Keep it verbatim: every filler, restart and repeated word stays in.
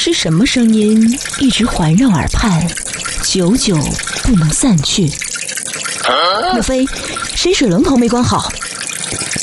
是什么声音一直环绕耳畔，久久不能散去？莫非谁水龙头没关好？